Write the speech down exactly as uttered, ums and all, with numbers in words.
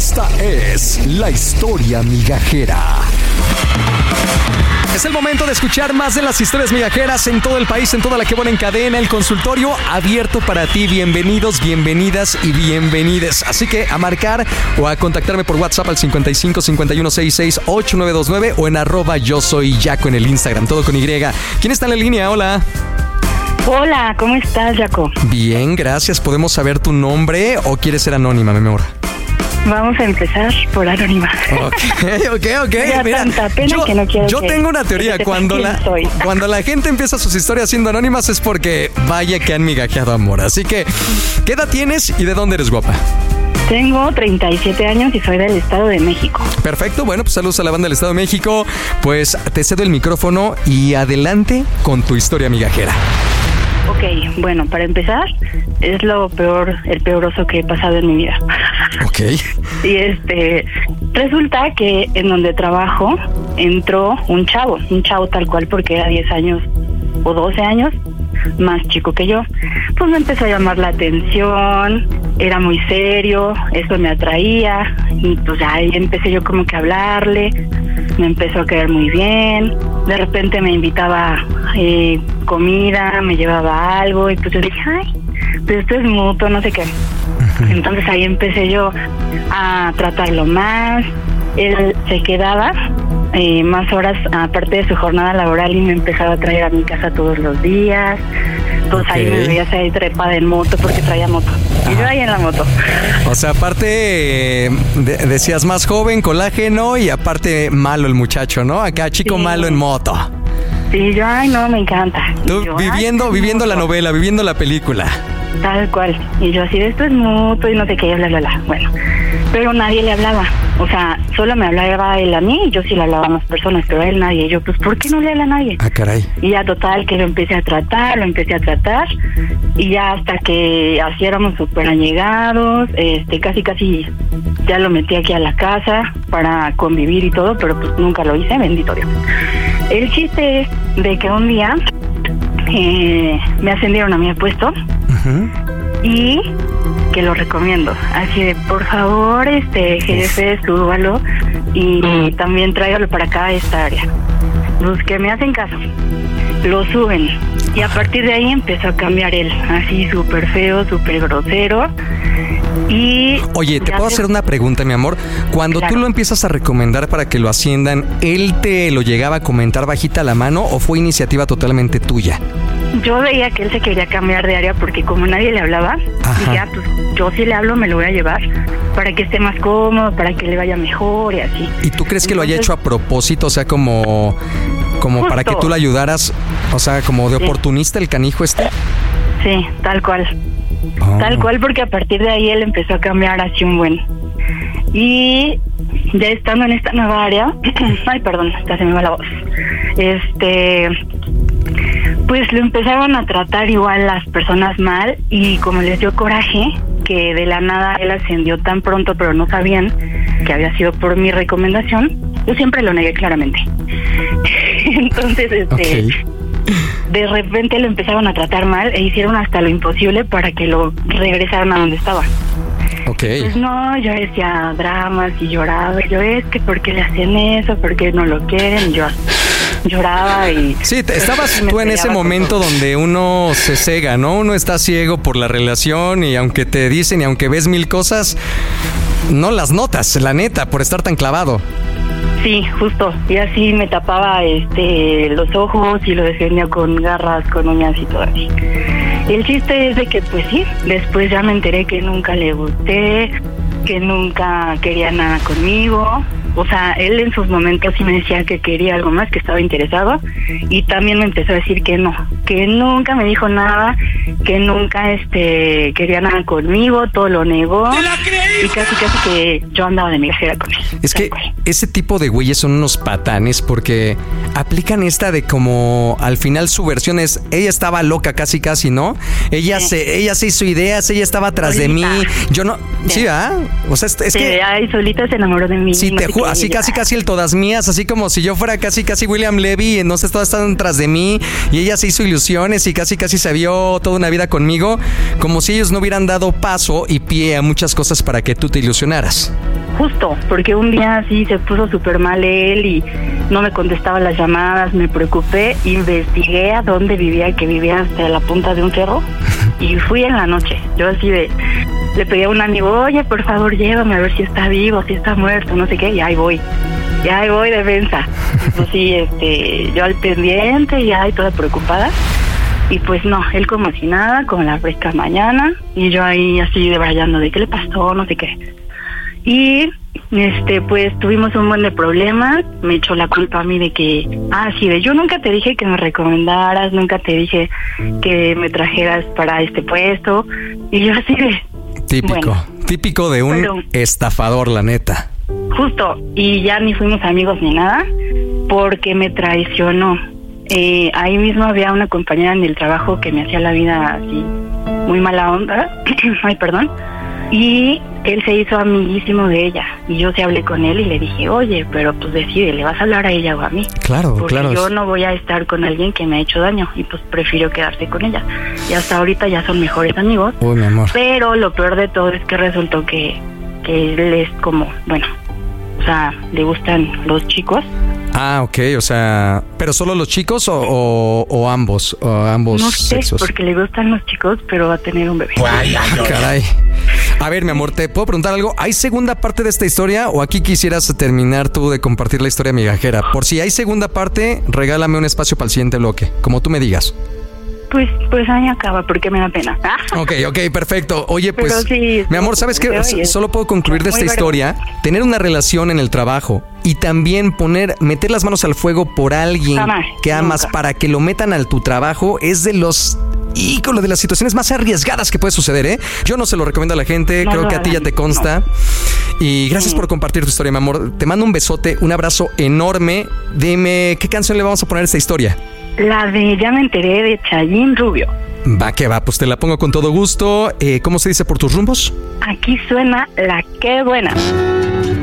Esta es la historia migajera. Es el momento de escuchar más de las historias migajeras en todo el país, en toda la que buena en cadena. El consultorio abierto para ti. Bienvenidos, bienvenidas y bienvenides. Así que a marcar o a contactarme por WhatsApp al cincuenta y cinco, cincuenta y uno, sesenta y seis, ochenta y nueve veintinueve o en arroba yo soy Yaco en el Instagram, todo con Y. ¿Quién está en la línea? Hola. Hola, ¿cómo estás, Yaco? Bien, gracias. ¿Podemos saber tu nombre o quieres ser anónima, mi amor? Vamos a empezar por anónima. Ok, ok, ok. Me da Mira, tanta pena yo, que no quiero yo que- tengo una teoría. que Cuando sepas la, quién soy. cuando la gente empieza sus historias siendo anónimas es porque vaya que han migajeado amor. Así que, ¿qué edad tienes y de dónde eres, guapa? Tengo treinta y siete años y soy del Estado de México. Perfecto, bueno, pues saludos a la banda del Estado de México. Pues te cedo el micrófono y adelante con tu historia migajera. Ok, bueno, para empezar, es lo peor, el peor oso que he pasado en mi vida. Ok. Y este, resulta que en donde trabajo entró un chavo, un chavo tal cual porque era diez años o doce años más chico que yo. Pues me empezó a llamar la atención, era muy serio, eso me atraía y pues ahí empecé yo como que a hablarle, me empezó a caer muy bien, de repente me invitaba eh, comida, me llevaba algo y pues yo dije, ay, pues esto es mutuo, no sé qué. Entonces ahí empecé yo a tratarlo más, él se quedaba eh, más horas aparte de su jornada laboral y me empezaba a traer a mi casa todos los días. Pues Ok. ahí me veías ahí trepada en moto porque traía moto. Y yo ahí en la moto. O sea, aparte eh, de- decías más joven, colágeno y aparte malo el muchacho, ¿no? Acá chico Sí. malo en moto. Sí, yo, ay, no, me encanta. Y Tú yo, ay, viviendo, es viviendo la mutuo. novela, viviendo la película. Tal cual. Y yo así, de esto es mutuo y no sé qué, bla, bla, bla. Bueno, pero nadie le hablaba. O sea, solo me hablaba él a mí y yo sí le hablaba a más personas, pero a él nadie. Y yo, pues, ¿por qué no le habla a nadie? Ah, caray. Y ya total que lo empecé a tratar, lo empecé a tratar y ya hasta que así éramos súper allegados, este, casi casi ya lo metí aquí a la casa para convivir y todo, pero pues nunca lo hice, bendito Dios. El chiste es de que un día eh, me ascendieron a mi puesto Ujú. y que lo recomiendo, así de por favor, este jefe, súbalo y también tráigalo para acá a esta área. Los que me hacen caso lo suben y a partir de ahí empezó a cambiar él, así súper feo, súper grosero y... Oye, ¿te ya puedo se- hacer una pregunta, mi amor? Cuando Claro. tú lo empiezas a recomendar para que lo asciendan, ¿él te lo llegaba a comentar bajita la mano o fue iniciativa totalmente tuya? Yo veía que él se quería cambiar de área porque como nadie le hablaba, Ajá. dije, ah, pues yo si le hablo me lo voy a llevar para que esté más cómodo, para que le vaya mejor y así. ¿Y tú crees que lo haya Entonces- hecho a propósito? O sea, como, como para que Justo. tú le ayudaras, o sea, como de Sí. oportunista el canijo este. Sí, tal cual. Oh. Tal cual, porque a partir de ahí él empezó a cambiar así un buen. Y ya estando en esta nueva área, ay, perdón, ya se me va la voz. Este, pues lo empezaron a tratar igual las personas mal y como les dio coraje que de la nada él ascendió tan pronto, pero no sabían que había sido por mi recomendación, yo siempre lo negué claramente. Entonces, este, Ok. de repente lo empezaron a tratar mal e hicieron hasta lo imposible para que lo regresaran a donde estaba. Ok. Pues no, yo decía dramas y lloraba. Yo es que ¿por qué le hacen eso? ¿Por qué no lo quieren? Yo lloraba y... Sí, te- estabas y me tú en ese peleaba con momento todo. donde uno se cega, ¿no? Uno está ciego por la relación y aunque te dicen y aunque ves mil cosas, no las notas, la neta, por estar tan clavado. Sí, justo. Y así me tapaba este los ojos y lo defendía con garras, con uñas y todo así. El chiste es de que, pues sí, después ya me enteré que nunca le gusté, que nunca quería nada conmigo. O sea, él en sus momentos sí me decía que quería algo más, que estaba interesado. Y también me empezó a decir que no, que nunca me dijo nada, que nunca este quería nada conmigo, todo lo negó. Y casi casi que yo andaba de migajera con él. Es tal que cual. ese tipo de güeyes son unos patanes porque aplican esta de como al final su versión es ella estaba loca casi casi, ¿no? Ella Sí. se ella se hizo ideas, ella estaba atrás de mí. Solita. Yo no, sí, Sí. ¿ah? O sea, es, es Sí, que ay, solita se enamoró de mí. sí, no te sé juro, qué, así y yo, casi ah, casi el todas mías, así como si yo fuera casi casi William Levy, entonces todas estaban tras de mí y ella se hizo ilusiones y casi casi se vio toda una vida conmigo, como si ellos no hubieran dado paso y pie a muchas cosas para que tú te ilusionaras. justo, porque un día sí se puso súper mal él y no me contestaba las llamadas, me preocupé, investigué a dónde vivía, que vivía hasta la punta de un cerro, y fui en la noche. Yo así de, le pedí a un amigo, oye, por favor, llévame a ver si está vivo, si está muerto, no sé qué, y ahí voy. Ya ahí voy, defensa. Pues sí, este, yo al pendiente, ya y toda preocupada. Y pues no, él como si nada, con la fresca mañana, y yo ahí así debrayando de qué le pasó, no sé qué. Y este pues tuvimos un buen de problemas, me echó la culpa a mí de que, ah, sí, de yo nunca te dije que me recomendaras, nunca te dije que me trajeras para este puesto, y yo así de... Típico, bueno, típico de un pero, estafador, la neta. Justo, y ya ni fuimos amigos ni nada, porque me traicionó. Eh, ahí mismo había una compañera en el trabajo que me hacía la vida así, muy mala onda, ay, perdón, y él se hizo amiguísimo de ella, y yo sí hablé con él y le dije, oye, pero pues decide, ¿le vas a hablar a ella o a mí? Claro, porque claro. yo no voy a estar con alguien que me ha hecho daño, y pues prefiero quedarse con ella, y hasta ahorita ya son mejores amigos. Uy, mi amor. Pero lo peor de todo es que resultó que, que él es como, bueno, o sea, le gustan los chicos. Ah, ok, o sea, ¿pero solo los chicos o, o, o ambos, o ambos no sé, sexos? Porque le gustan los chicos, pero va a tener un bebé. Ay, ay, caray. A ver, mi amor, ¿te puedo preguntar algo? ¿Hay segunda parte de esta historia o aquí quisieras terminar tú de compartir la historia migajera? Por si hay segunda parte, regálame un espacio para el siguiente bloque, como tú me digas. Pues, pues ahí acaba, porque me da pena. Ok, ok, perfecto. Oye, pues, sí, mi amor, ¿sabes qué? Oye, solo puedo concluir de esta historia. Verdad. Tener una relación en el trabajo y también poner, meter las manos al fuego por alguien Jamás, que amas nunca. Para que lo metan al tu trabajo es de los... ícono de las situaciones más arriesgadas que puede suceder, ¿eh? Yo no se lo recomiendo a la gente, no, creo no, que a ti ya te consta. No. Y gracias sí. por compartir tu historia, mi amor. Te mando un besote, un abrazo enorme. Dime, ¿qué canción le vamos a poner a esta historia? La de Ya me enteré de Chayín Rubio. Va que va, pues te la pongo con todo gusto. Eh, ¿Cómo se dice por tus rumbos? Aquí suena La Qué Buena.